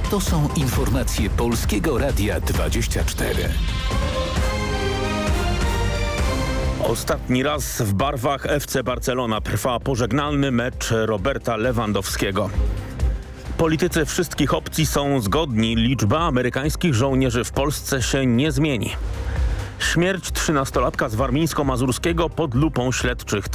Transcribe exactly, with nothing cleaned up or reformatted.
To są informacje Polskiego Radia dwadzieścia cztery. Ostatni raz w barwach F C Barcelona trwa pożegnalny mecz Roberta Lewandowskiego. Politycy wszystkich opcji są zgodni. Liczba amerykańskich żołnierzy w Polsce się nie zmieni. Śmierć trzynastolatka z warmińsko-mazurskiego pod lupą śledczych.